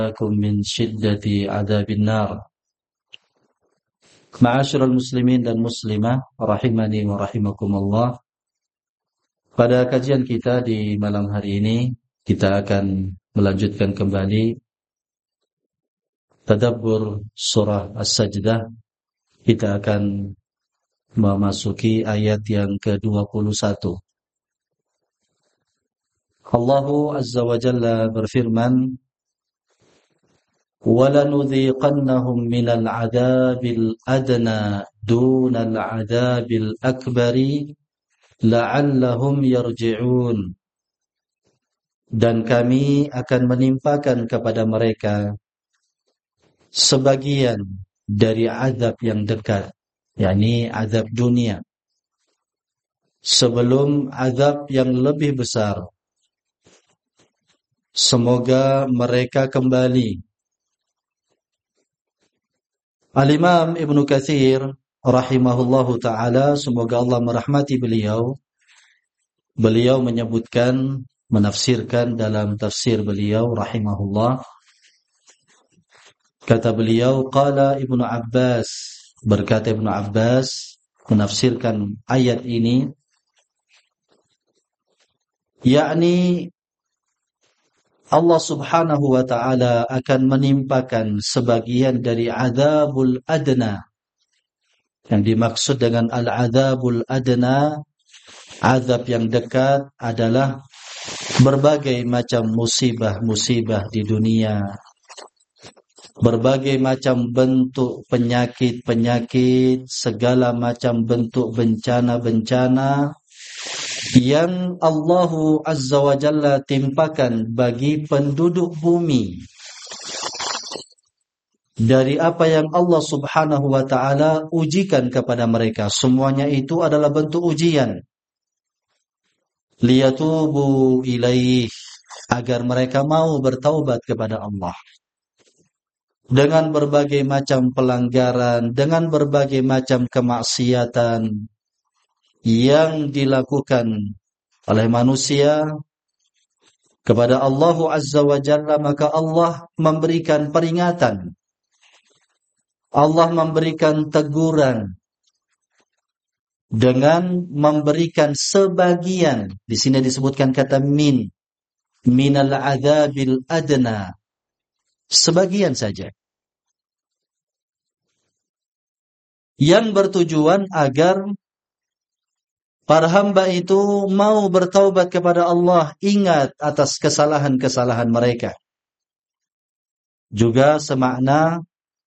min syiddati adabin nar. Ma'asyiral muslimin dan muslimah rahimani wa rahimakumullah. Pada kajian kita di malam hari ini kita akan melanjutkan kembali tadabbur surah As-Sajdah. Kita akan memasuki ayat yang ke-21. Allah Azza wa Jalla berfirman, وَلَنُذِيقَنَّهُمْ مِنَ الْعَذَابِ الْأَدْنَى دُونَ الْعَذَابِ الْأَكْبَرِ لَعَلَّهُمْ يَرْجِعُونَ. Dan kami akan menimpakan kepada mereka sebagian dari azab yang dekat, yakni azab dunia, sebelum azab yang lebih besar. Semoga mereka kembali. Al-Imam Ibnu Katsir rahimahullahu ta'ala, semoga Allah merahmati beliau. Beliau menyebutkan, menafsirkan dalam tafsir beliau rahimahullah. Kata beliau, qala Ibnu Abbas, berkata Ibnu Abbas menafsirkan ayat ini, yakni Allah subhanahu wa ta'ala akan menimpakan sebagian dari azabul adna. Yang dimaksud dengan al-azabul adna, azab yang dekat, adalah berbagai macam musibah-musibah di dunia, berbagai macam bentuk penyakit-penyakit, segala macam bentuk bencana-bencana yang Allah Azza wa Jalla timpakan bagi penduduk bumi dari apa yang Allah Subhanahu wa ta'ala ujikan kepada mereka. Semuanya itu adalah bentuk ujian. Liyatubu ilaih, agar mereka mau bertaubat kepada Allah. Dengan berbagai macam pelanggaran, dengan berbagai macam kemaksiatan yang dilakukan oleh manusia kepada Allah Azza wa Jalla, maka Allah memberikan peringatan, Allah memberikan teguran dengan memberikan sebagian. Di sini disebutkan kata minal adzabil adna, sebagian saja, yang bertujuan agar para hamba itu mau bertaubat kepada Allah, ingat atas kesalahan-kesalahan mereka. Juga semakna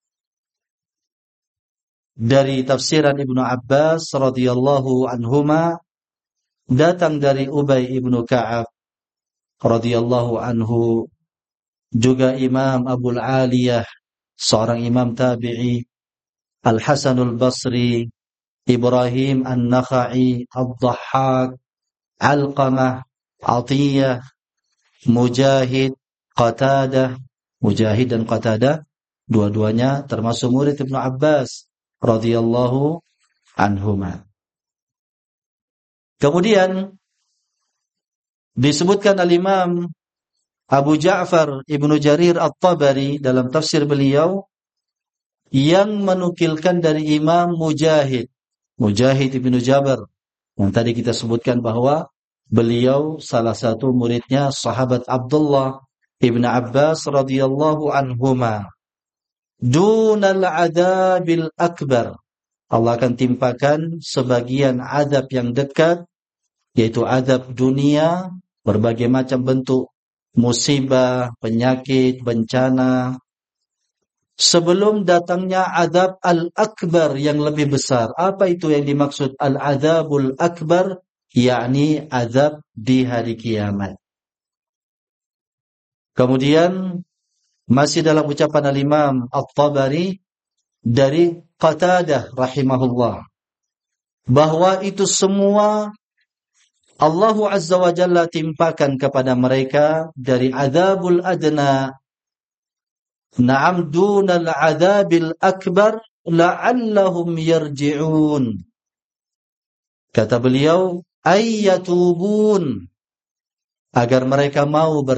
dari tafsiran Ibnu Abbas radhiyallahu anhuma, datang dari Ubay ibnu Ka'ab radhiyallahu anhu, juga Imam Abul Aliyah, seorang imam tabi'i, Al-Hasanul Basri, Ibrahim An-Nakha'i, Ad-Dhahhak, Alqamah, Atiyah, Mujahid, Qatadah. Mujahid dan Qatadah dua-duanya termasuk murid Ibnu Abbas radhiyallahu anhuma. Kemudian disebutkan al-Imam Abu Ja'far Ibnu Jarir At-Tabari dalam tafsir beliau, yang menukilkan dari Imam Mujahid Ibnu Jabr, yang tadi kita sebutkan bahwa beliau salah satu muridnya sahabat Abdullah Ibn Abbas radhiyallahu anhuma. Dunal adabil akbar, Allah akan timpakan sebagian azab yang dekat, yaitu azab dunia, berbagai macam bentuk musibah, penyakit, bencana, sebelum datangnya azab al-akbar yang lebih besar. Apa itu yang dimaksud al-azabul akbar? Yakni azab di hari kiamat. Kemudian masih dalam ucapan al-Imam At-Tabari dari Qatadah rahimahullah, bahwa itu semua Allah Azza wa Jalla timpakan kepada mereka dari azabul adna, na'am, dunal azabil akbar la'allahum yarji'un. Kata beliau, ayyatubun, agar mereka mau